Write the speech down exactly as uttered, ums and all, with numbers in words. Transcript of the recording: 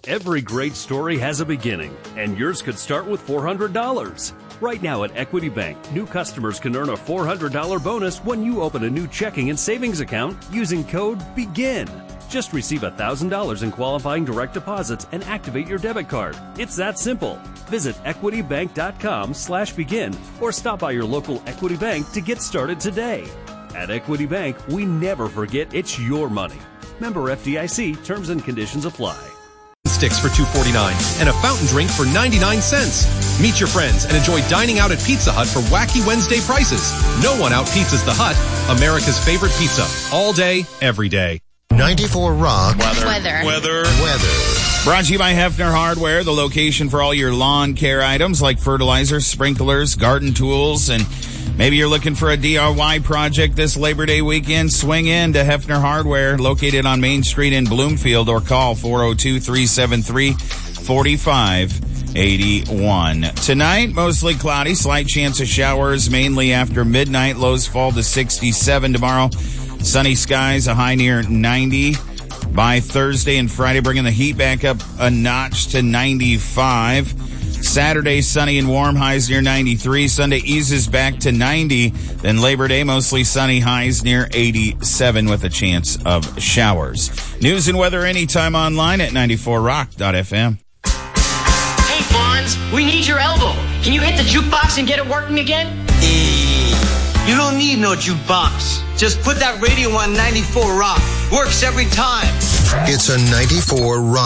Every great story has a beginning, and yours could start with four hundred dollars. Right now at Equity Bank, new customers can earn a four hundred dollars bonus when you open a new checking and savings account using code BEGIN. Just receive one thousand dollars in qualifying direct deposits and activate your debit card. It's that simple. Visit equitybank.com slash begin or stop by your local Equity Bank to get started today. At Equity Bank, we never forget it's your money. Member F D I C, terms and conditions apply. Sticks for two forty-nine and a fountain drink for ninety-nine cents. Meet your friends and enjoy dining out at Pizza Hut for wacky Wednesday prices. No one out-pizzas the Hut, America's favorite pizza, all day, every day. ninety-four Rock. Weather. Weather. Weather. Weather. Brought to you by Hefner Hardware, the location for all your lawn care items like fertilizer, sprinklers, garden tools, and maybe you're looking for a D I Y project this Labor Day weekend. Swing in to Hefner Hardware, located on Main Street in Bloomfield, or call four oh two, three seven three, four five eight one. Tonight, mostly cloudy, slight chance of showers, mainly after midnight. Lows fall to sixty-seven tomorrow. Sunny skies, a high near ninety. By Thursday and Friday, bringing the heat back up a notch to ninety-five. Saturday, sunny and warm, highs near ninety-three. Sunday eases back to ninety. Then Labor Day, mostly sunny, highs near eighty-seven with a chance of showers. News and weather anytime online at ninety-four rock dot f m. Hey, Fonz, we need your elbow. Can you hit the jukebox and get it working again? You don't need no jukebox. Just put that radio on ninety-four Rock. Works every time. It's a ninety-four Rock.